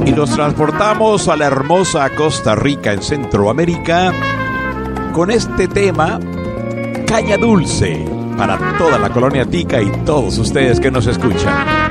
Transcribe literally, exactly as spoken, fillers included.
Y nos transportamos a la hermosa Costa Rica en Centroamérica con este tema, Caña Dulce, para toda la colonia tica y todos ustedes que nos escuchan.